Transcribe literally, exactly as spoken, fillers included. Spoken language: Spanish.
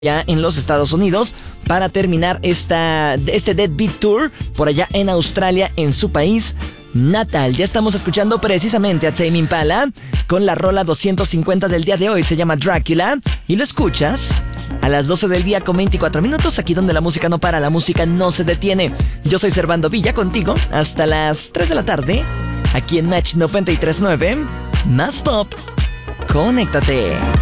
ya en los Estados Unidos para terminar esta, este Dead Beat Tour por allá en Australia, en su país natal. Ya estamos escuchando precisamente a Tame Impala con la rola doscientos cincuenta del día de hoy. Se llama Drácula y lo escuchas a las doce del día con veinticuatro minutos, aquí donde la música no para, la música no se detiene. Yo soy Servando Villa, contigo hasta las tres de la tarde, aquí en Match noventa y tres punto nueve. Más pop, conéctate.